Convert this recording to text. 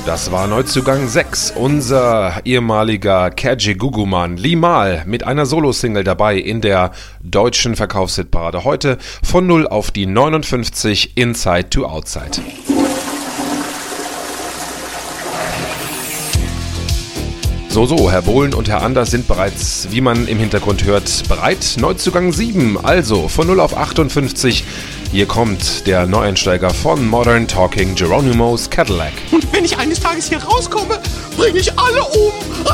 Das war Neuzugang 6, unser ehemaliger Kaji-Gugu-Mann Limahl mit einer Solo-Single dabei in der deutschen Verkaufshitparade. Heute von 0 auf die 59, Inside to Outside. So, Herr Bohlen und Herr Anders sind bereits, wie man im Hintergrund hört, bereit. Neuzugang 7, also von 0 auf 58. Hier kommt der Neueinsteiger von Modern Talking, Geronimo's Cadillac. Und wenn ich eines Tages hier rauskomme, bringe ich alle um.